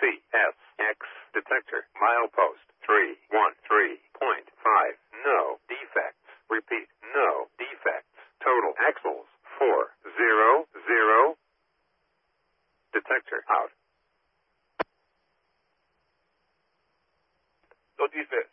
CSX detector. Milepost 313.5. No defects. Repeat. No defects. Total axles 400. Detector out. No defects.